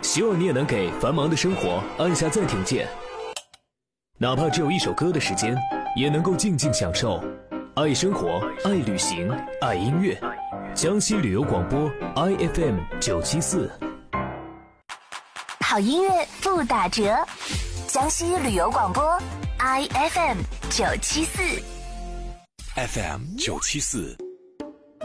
希望你也能给繁忙的生活按下暂停键，哪怕只有一首歌的时间，也能够静静享受。爱生活，爱旅行，爱音乐。江西旅游广播 IFM 974， 好音乐不打折。江西旅游广播 IFM 974， FM 974。